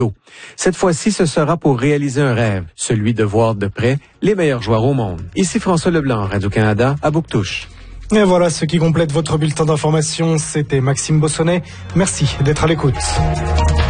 Cette fois-ci, ce sera pour réaliser un rêve, celui de voir de près les meilleurs joueurs au monde. Ici François Leblanc, Radio-Canada, à Bouctouche. Et voilà ce qui complète votre bulletin d'information. C'était Maxime Bossonnet. Merci d'être à l'écoute.